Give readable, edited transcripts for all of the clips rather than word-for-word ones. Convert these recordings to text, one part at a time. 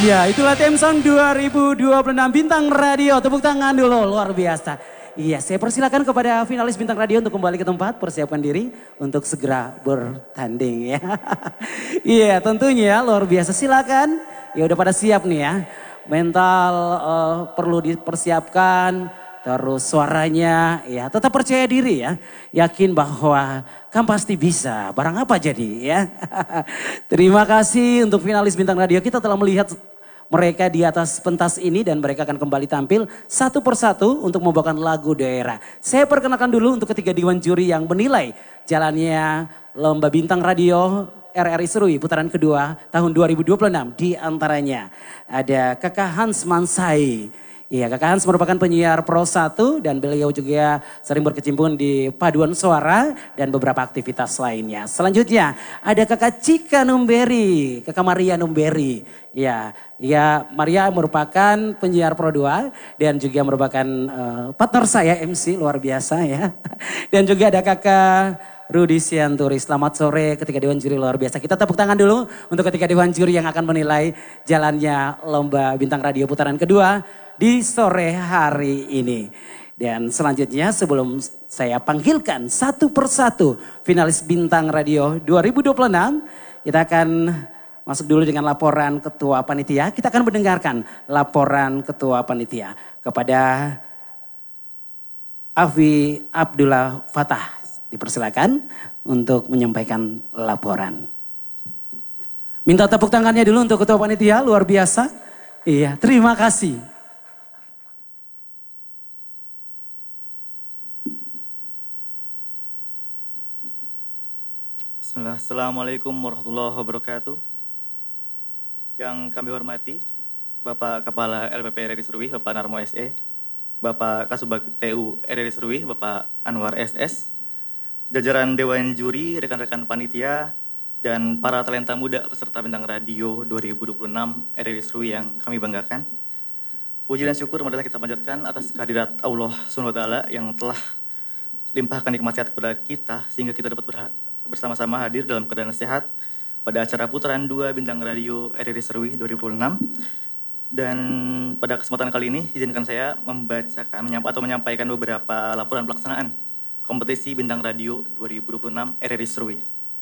Ya, itulah theme song 2026 Bintang Radio. Tepuk tangan dulu, luar biasa. Iya, saya persilakan kepada finalis Bintang Radio untuk kembali ke tempat, persiapkan diri untuk segera bertanding ya. Iya, tentunya luar biasa. Silakan. Ya udah pada siap nih ya. Mental perlu dipersiapkan. Terus suaranya ya tetap percaya diri ya. Yakin bahwa kamu pasti bisa. Barang apa jadi ya. Terima kasih untuk finalis Bintang Radio. Kita telah melihat mereka di atas pentas ini dan mereka akan kembali tampil satu persatu untuk membawakan lagu daerah. Saya perkenalkan dulu untuk ketiga dewan juri yang menilai jalannya Lomba Bintang Radio RRI Serui putaran kedua tahun 2026. Di antaranya ada Kakak Hans Mansai. Iya, Kakak Hans merupakan penyiar Pro 1 dan beliau juga sering berkecimpung di paduan suara dan beberapa aktivitas lainnya. Selanjutnya ada Kakak Cika Numberi, Kakak Maria Numberi. Ya, Maria merupakan penyiar Pro 2 dan juga merupakan partner saya MC luar biasa ya. Dan juga ada Kakak Rudi Sianturi. Selamat sore ketika Dewan Juri luar biasa. Kita tepuk tangan dulu untuk ketika Dewan Juri yang akan menilai jalannya Lomba Bintang Radio putaran kedua di sore hari ini. Dan selanjutnya sebelum saya panggilkan satu persatu finalis Bintang Radio 2026. Kita akan masuk dulu dengan laporan Ketua Panitia. Kita akan mendengarkan laporan Ketua Panitia kepada Afi Abdullah Fatah. Dipersilakan untuk menyampaikan laporan. Minta tepuk tangannya dulu untuk Ketua Panitia, luar biasa. Iya, terima kasih. Bismillah, Assalamualaikum warahmatullahi wabarakatuh. Yang kami hormati, Bapak Kepala LPP RRI Serui, Bapak Narmo SE, Bapak Kasubag TU RRI Serui, Bapak Anwar SS, jajaran Dewan Juri, rekan-rekan panitia, dan para talenta muda peserta Bintang Radio 2026 RRI Serui yang kami banggakan. Puji dan syukur marilah kita panjatkan atas kehadirat Allah SWT yang telah limpahkan nikmat sehat kepada kita sehingga kita dapat bersama-sama hadir dalam keadaan sehat pada acara putaran 2 Bintang Radio RRI Serui 2026. Dan pada kesempatan kali ini izinkan saya menyampaikan beberapa laporan pelaksanaan kompetisi Bintang Radio 2026 RRI Serui.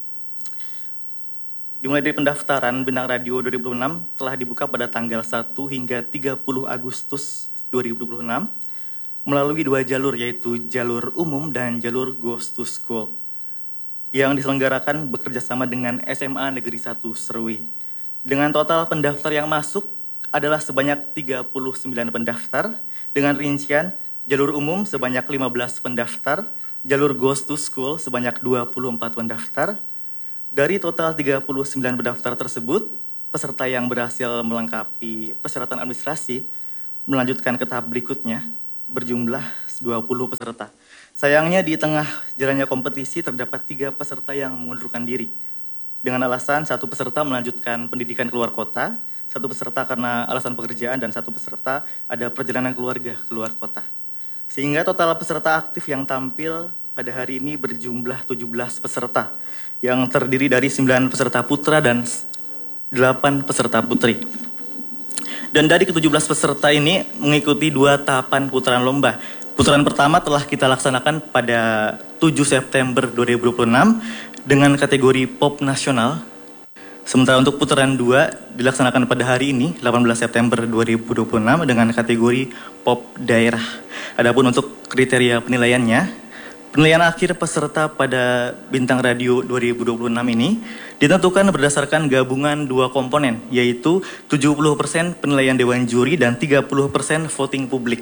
Dimulai dari pendaftaran Bintang Radio 2026 telah dibuka pada tanggal 1 hingga 30 Agustus 2026 melalui dua jalur yaitu jalur umum dan jalur Ghost to School yang diselenggarakan bekerjasama dengan SMA Negeri 1 Serui. Dengan total pendaftar yang masuk adalah sebanyak 39 pendaftar dengan rincian jalur umum sebanyak 15 pendaftar, jalur Ghost to School sebanyak 24 pendaftar. Dari total 39 pendaftar tersebut, peserta yang berhasil melengkapi persyaratan administrasi melanjutkan ke tahap berikutnya berjumlah 20 peserta. Sayangnya di tengah jalannya kompetisi terdapat 3 peserta yang mengundurkan diri. Dengan alasan 1 peserta melanjutkan pendidikan keluar kota, 1 peserta karena alasan pekerjaan, dan 1 peserta ada perjalanan keluarga keluar kota. Sehingga total peserta aktif yang tampil pada hari ini berjumlah 17 peserta yang terdiri dari 9 peserta putra dan 8 peserta putri. Dan dari ke-17 peserta ini mengikuti 2 tahapan putaran lomba. Putaran pertama telah kita laksanakan pada 7 September 2026 dengan kategori pop nasional. Sementara untuk putaran 2 dilaksanakan pada hari ini 18 September 2026 dengan kategori pop daerah. Adapun untuk kriteria penilaiannya, penilaian akhir peserta pada Bintang Radio 2026 ini ditentukan berdasarkan gabungan 2 komponen, yaitu 70% penilaian Dewan Juri dan 30% voting publik.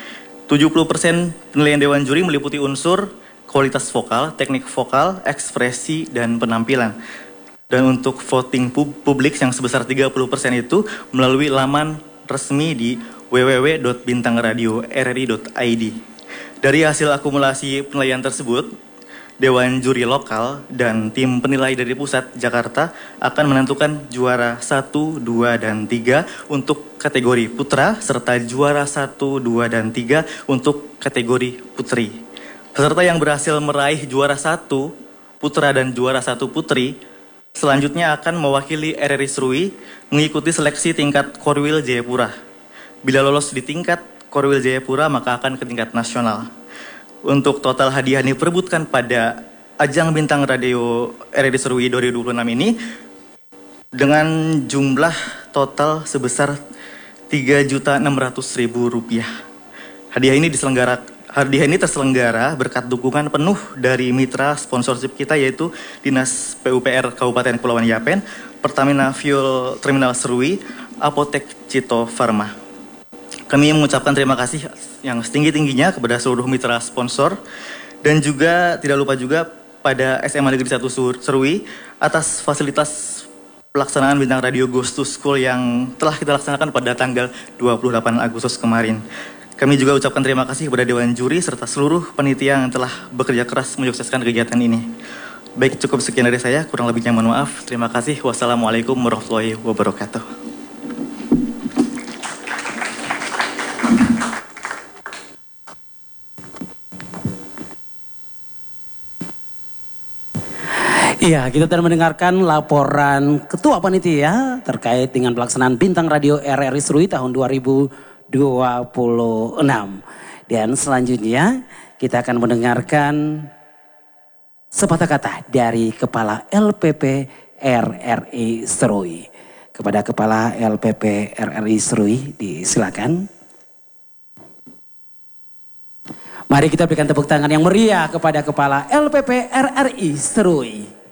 70% penilaian Dewan Juri meliputi unsur kualitas vokal, teknik vokal, ekspresi, dan penampilan. Dan untuk voting publik yang sebesar 30% itu melalui laman resmi di www.bintangradiorri.id. Dari hasil akumulasi penilaian tersebut, Dewan Juri lokal dan tim penilai dari pusat Jakarta akan menentukan juara 1, 2, dan 3 untuk kategori putra serta juara 1, 2, dan 3 untuk kategori putri. Peserta yang berhasil meraih juara 1 putra dan juara 1 putri selanjutnya akan mewakili RRI Serui mengikuti seleksi tingkat Korwil Jayapura. Bila lolos di tingkat Korwil Jayapura maka akan ke tingkat nasional. Untuk total hadiah yang diperebutkan pada ajang bintang radio RRI Serui 2026 ini dengan jumlah total sebesar Rp3.600.000. Hadiah ini terselenggara berkat dukungan penuh dari mitra sponsorship kita yaitu Dinas PUPR Kabupaten Kepulauan Yapen, Pertamina Fuel Terminal Serui, Apotek Cito Farma. Kami mengucapkan terima kasih yang setinggi-tingginya kepada seluruh mitra sponsor dan juga tidak lupa juga pada SMA Negeri 1 Serui atas fasilitas pelaksanaan bintang radio Ghost to School yang telah kita laksanakan pada tanggal 28 Agustus kemarin. Kami juga ucapkan terima kasih kepada Dewan Juri serta seluruh panitia yang telah bekerja keras menyukseskan kegiatan ini. Baik, cukup sekian dari saya, kurang lebihnya mohon maaf. Terima kasih. Wassalamualaikum warahmatullahi wabarakatuh. Iya, kita telah mendengarkan laporan Ketua Panitia terkait dengan pelaksanaan Bintang Radio RRI Serui tahun 2026. Dan selanjutnya kita akan mendengarkan sepatah kata dari Kepala LPP RRI Serui. Kepada Kepala LPP RRI Serui, disilakan. Mari kita berikan tepuk tangan yang meriah kepada Kepala LPP RRI Serui.